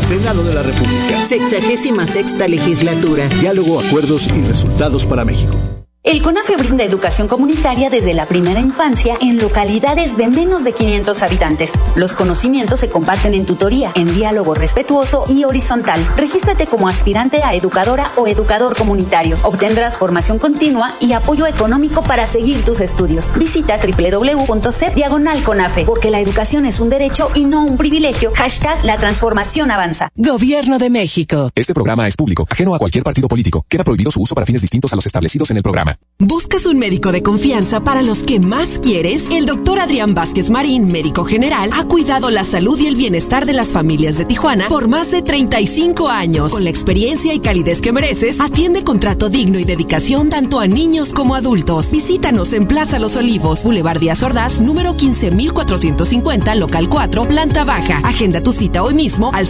Senado de la República. 66ª legislatura. Diálogo, acuerdos y resultados para México. El CONAFE brinda educación comunitaria desde la primera infancia en localidades de menos de 500 habitantes. Los conocimientos se comparten en tutoría, en diálogo respetuoso y horizontal. Regístrate como aspirante a educadora o educador comunitario. Obtendrás formación continua y apoyo económico para seguir tus estudios. Visita www.cep/CONAFE, porque la educación es un derecho y no un privilegio. #La transformación avanza. Gobierno de México. Este programa es público, ajeno a cualquier partido político. Queda prohibido su uso para fines distintos a los establecidos en el programa. ¿Buscas un médico de confianza para los que más quieres? El doctor Adrián Vázquez Marín, médico general, ha cuidado la salud y el bienestar de las familias de Tijuana por más de 35 años. Con la experiencia y calidez que mereces, atiende con trato digno y dedicación tanto a niños como adultos. Visítanos en Plaza Los Olivos, Boulevard Díaz Ordaz, número 15450, local 4, planta baja. Agenda tu cita hoy mismo al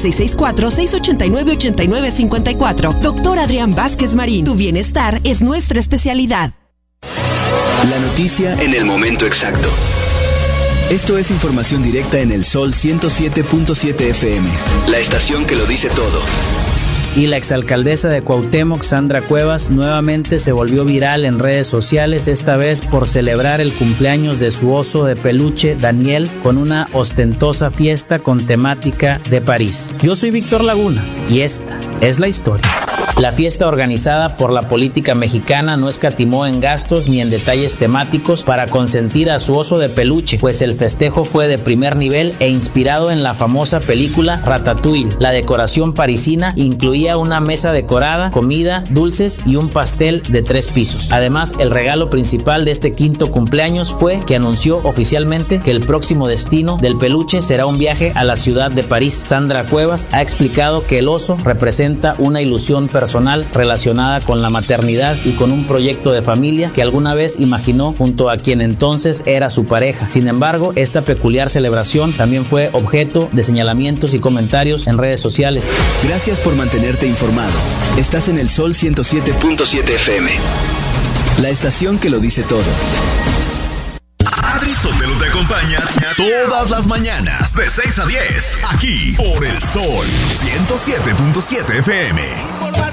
664-689-8954. Doctor Adrián Vázquez Marín, tu bienestar es nuestra especialidad. La noticia en el momento exacto. Esto es información directa en el Sol 107.7 FM. La estación que lo dice todo. Y la exalcaldesa de Cuauhtémoc, Sandra Cuevas, nuevamente se volvió viral en redes sociales, esta vez por celebrar el cumpleaños de su oso de peluche, Daniel, con una ostentosa fiesta con temática de París. Yo soy Víctor Lagunas y esta es la historia. La fiesta, organizada por la política mexicana, no escatimó en gastos ni en detalles temáticos para consentir a su oso de peluche, pues el festejo fue de primer nivel e inspirado en la famosa película Ratatouille. La decoración parisina incluía una mesa decorada, comida, dulces y un pastel de 3 pisos. Además, el regalo principal de este quinto cumpleaños fue que anunció oficialmente que el próximo destino del peluche será un viaje a la ciudad de París. Sandra Cuevas ha explicado que el oso representa una ilusión personal relacionada con la maternidad y con un proyecto de familia que alguna vez imaginó junto a quien entonces era su pareja. Sin embargo, esta peculiar celebración también fue objeto de señalamientos y comentarios en redes sociales. Gracias por mantenerte informado. Estás en el Sol 107.7 FM. La estación que lo dice todo. Adri Sotelo te acompaña todas las mañanas de 6 a 10 aquí por el Sol 107.7 FM.